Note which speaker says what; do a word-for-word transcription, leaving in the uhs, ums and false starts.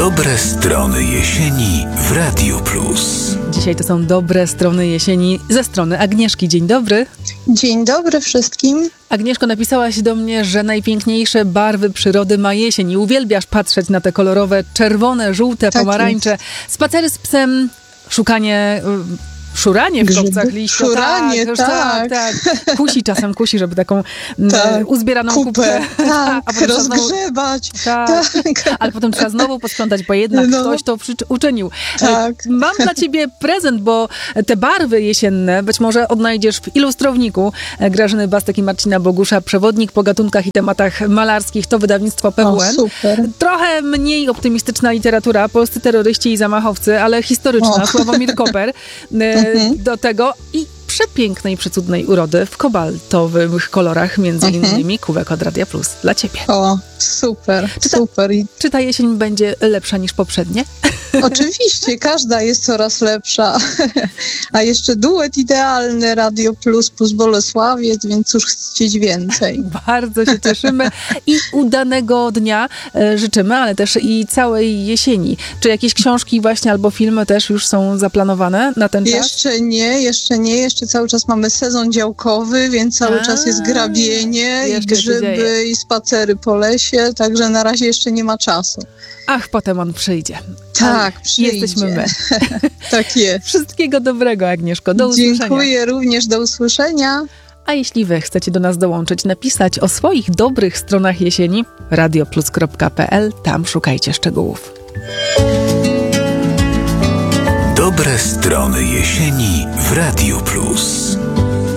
Speaker 1: Dobre strony jesieni w Radiu Plus.
Speaker 2: Dzisiaj to są dobre strony jesieni ze strony Agnieszki. Dzień dobry.
Speaker 3: Dzień dobry wszystkim.
Speaker 2: Agnieszko, napisałaś do mnie, że najpiękniejsze barwy przyrody ma jesień i uwielbiasz patrzeć na te kolorowe, czerwone, żółte,
Speaker 3: tak
Speaker 2: pomarańcze.
Speaker 3: Jest.
Speaker 2: Spacery z psem, szukanie... Szuranie w kopcach liścia.
Speaker 3: Szuranie,
Speaker 2: tak,
Speaker 3: tak.
Speaker 2: tak, tak. Kusi czasem, kusi, żeby taką
Speaker 3: tak.
Speaker 2: uzbieraną
Speaker 3: kupę,
Speaker 2: kupę.
Speaker 3: tak,
Speaker 2: a potem
Speaker 3: rozgrzebać.
Speaker 2: Znowu, tak, tak. Ale potem trzeba znowu posprzątać, bo jednak no. ktoś to przy, uczynił.
Speaker 3: Tak.
Speaker 2: Mam dla ciebie prezent, bo te barwy jesienne być może odnajdziesz w ilustrowniku Grażyny Bastek i Marcina Bogusza. Przewodnik po gatunkach i tematach malarskich. To wydawnictwo P W N.
Speaker 3: O, super.
Speaker 2: Trochę mniej optymistyczna literatura. Polscy terroryści i zamachowcy, ale historyczna. O. Sławomir Koper. Do tego i przepięknej, przecudnej urody w kobaltowych kolorach, między innymi kubek od Radia Plus dla ciebie.
Speaker 3: O, super,
Speaker 2: czy ta,
Speaker 3: super.
Speaker 2: Czy ta jesień będzie lepsza niż poprzednie?
Speaker 3: Oczywiście, każda jest coraz lepsza. A jeszcze duet idealny Radio Plus plus Bolesławiec, więc cóż chcieć więcej.
Speaker 2: Bardzo się cieszymy i udanego dnia e, życzymy, ale też i całej jesieni. Czy jakieś książki właśnie albo filmy też już są zaplanowane na ten czas?
Speaker 3: Jeszcze nie, jeszcze nie. Jeszcze cały czas mamy sezon działkowy, więc cały A, czas jest grabienie i grzyby i spacery po lesie, także na razie jeszcze nie ma czasu.
Speaker 2: Ach, potem on przyjdzie.
Speaker 3: Tak, przyjdzie.
Speaker 2: Jesteśmy my.
Speaker 3: Tak jest.
Speaker 2: Wszystkiego dobrego, Agnieszko. Do usłyszenia.
Speaker 3: Dziękuję również, do usłyszenia.
Speaker 2: A jeśli wy chcecie do nas dołączyć, napisać o swoich dobrych stronach jesieni, radioplus kropka p l, tam szukajcie szczegółów.
Speaker 1: Dobre strony jesieni w Radiu Plus.